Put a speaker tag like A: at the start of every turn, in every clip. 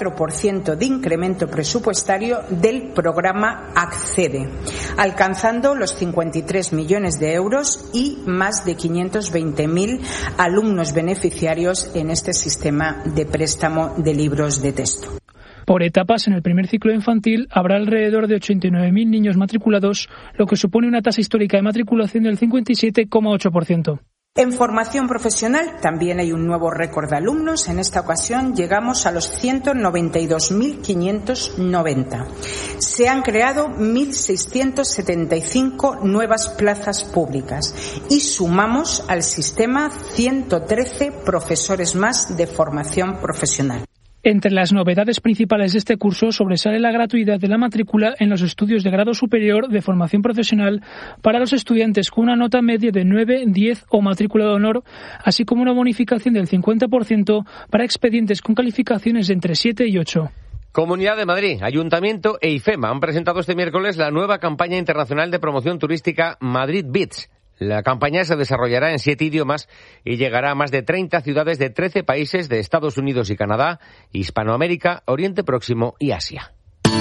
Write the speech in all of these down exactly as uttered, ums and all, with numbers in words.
A: por ciento de incremento presupuestario del programa Accede, alcanzando los cincuenta y tres millones de euros y más de quinientos veinte mil alumnos beneficiarios en este sistema de préstamo de libros de texto.
B: Por etapas, en el primer ciclo infantil habrá alrededor de ochenta y nueve mil niños matriculados, lo que supone una tasa histórica de matriculación del cincuenta y siete coma ocho por ciento.
A: En formación profesional también hay un nuevo récord de alumnos. En esta ocasión llegamos a los ciento noventa y dos mil quinientos noventa. Se han creado mil seiscientos setenta y cinco nuevas plazas públicas y sumamos al sistema ciento trece profesores más de formación profesional.
B: Entre las novedades principales de este curso sobresale la gratuidad de la matrícula en los estudios de grado superior de formación profesional para los estudiantes con una nota media de nueve, diez o matrícula de honor, así como una bonificación del cincuenta por ciento para expedientes con calificaciones de entre siete y ocho.
C: Comunidad de Madrid, Ayuntamiento e IFEMA han presentado este miércoles la nueva campaña internacional de promoción turística Madrid Beats. La campaña se desarrollará en siete idiomas y llegará a más de treinta ciudades de trece países de Estados Unidos y Canadá, Hispanoamérica, Oriente Próximo y Asia.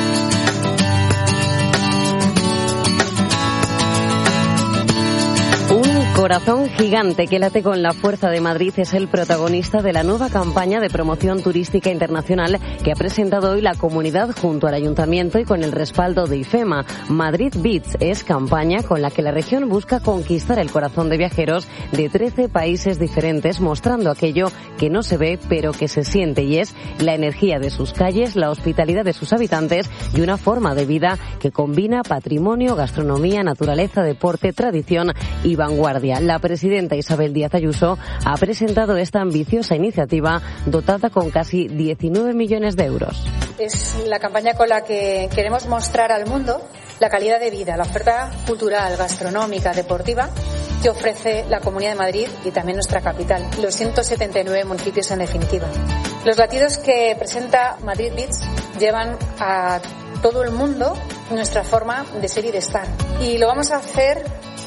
D: Corazón gigante que late con la fuerza de Madrid es el protagonista de la nueva campaña de promoción turística internacional que ha presentado hoy la comunidad junto al Ayuntamiento y con el respaldo de IFEMA. Madrid Beats es campaña con la que la región busca conquistar el corazón de viajeros de trece países diferentes, mostrando aquello que no se ve pero que se siente, y es la energía de sus calles, la hospitalidad de sus habitantes y una forma de vida que combina patrimonio, gastronomía, naturaleza, deporte, tradición y vanguardia. La presidenta Isabel Díaz Ayuso ha presentado esta ambiciosa iniciativa dotada con casi diecinueve millones de euros.
E: Es la campaña con la que queremos mostrar al mundo la calidad de vida, la oferta cultural, gastronómica, deportiva que ofrece la Comunidad de Madrid y también nuestra capital, los ciento setenta y nueve municipios en definitiva. Los latidos que presenta Madrid Beats llevan a todo el mundo nuestra forma de ser y de estar. Y lo vamos a hacer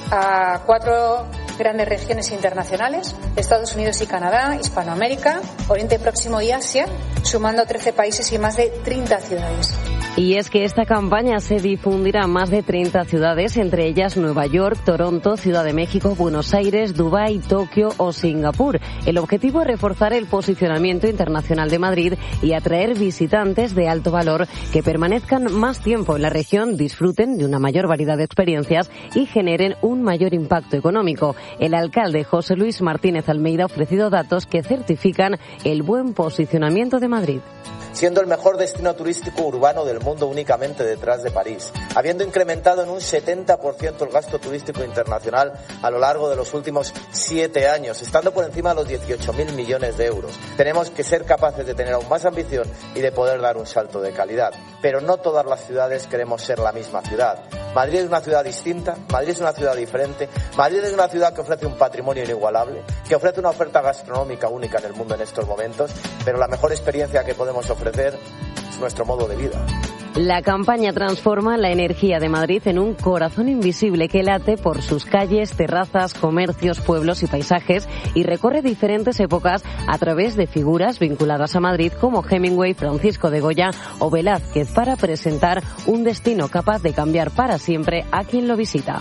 E: a cuatro grandes regiones internacionales, Estados Unidos y Canadá, Hispanoamérica, Oriente Próximo y Asia, sumando trece países y más de treinta ciudades.
D: Y es que esta campaña se difundirá en más de treinta ciudades, entre ellas Nueva York, Toronto, Ciudad de México, Buenos Aires, Dubái, Tokio o Singapur. El objetivo es reforzar el posicionamiento internacional de Madrid y atraer visitantes de alto valor que permanezcan más tiempo en la región, disfruten de una mayor variedad de experiencias y generen un mayor impacto económico. El alcalde José Luis Martínez Almeida ha ofrecido datos que certifican el buen posicionamiento de Madrid.
F: Siendo el mejor destino turístico urbano del mundo únicamente detrás de París, habiendo incrementado en un setenta por ciento el gasto turístico internacional a lo largo de los últimos siete años, estando por encima de los dieciocho mil millones de euros. Tenemos que ser capaces de tener aún más ambición y de poder dar un salto de calidad. Pero no todas las ciudades queremos ser la misma ciudad. Madrid es una ciudad distinta, Madrid es una ciudad diferente, Madrid es una ciudad que ofrece un patrimonio inigualable, que ofrece una oferta gastronómica única en el mundo en estos momentos, pero la mejor experiencia que podemos ofrecer es nuestro modo de vida.
D: La campaña transforma la energía de Madrid en un corazón invisible que late por sus calles, terrazas, comercios, pueblos y paisajes y recorre diferentes épocas a través de figuras vinculadas a Madrid como Hemingway, Francisco de Goya o Velázquez, para presentar un destino capaz de cambiar para siempre a quien lo visita.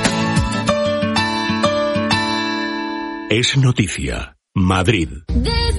G: Es noticia. Madrid.